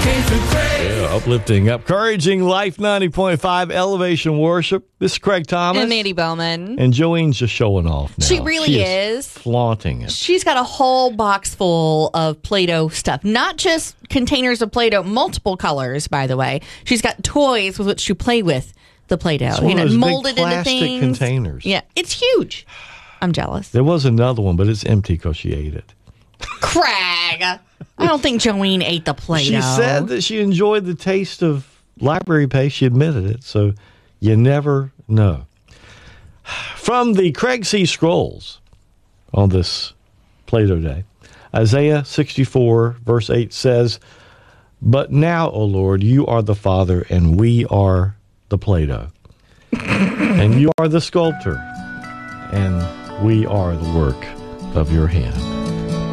Yeah, uplifting, encouraging Life 90.5 Elevation Worship. This is Craig Thomas. And Mandy Bowman. And Jolene's just showing off now. She really is. Flaunting it. She's got a whole box full of Play-Doh stuff. Not just containers of Play-Doh, multiple colors, by the way. She's got toys with which to play with the Play-Doh. It's one of those molded big into plastic things. containers. Yeah, it's huge. I'm jealous. There was another one, but it's empty because she ate it. Craig! I don't think Jolene ate the Play-Doh. She said that she enjoyed the taste of library paste. She admitted it, so you never know. From the Craig C. Scrolls on this Play-Doh Day, Isaiah 64, verse 8 says, "But now, O Lord, you are the Father, and we are the Play-Doh. And you are the sculptor, and we are the work of your hand."